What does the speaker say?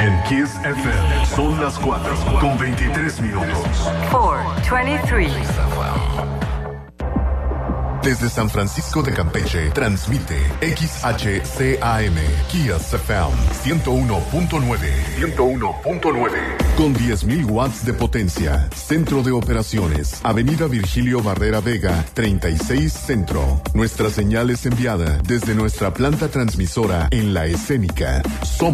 En Kiss FM son las 4:23. 4:23. Desde San Francisco de Campeche, transmite XHCAM, Kiss FM 101.9. 101.9. Con 10.000 watts de potencia. Centro de operaciones. Avenida Virgilio Barrera Vega, 36 Centro. Nuestra señal es enviada desde nuestra planta transmisora en La Escénica. Somos